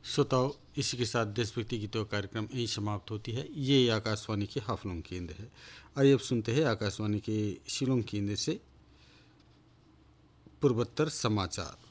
श्रोताओं, इसी के साथ देशभक्ति गीतों का कार्यक्रम यहीं समाप्त होती है। ये आकाशवाणी के हाफलोंग केंद्र है। आइए अब सुनते हैं आकाशवाणी के शिलोंग केंद्र से पूर्वोत्तर समाचार।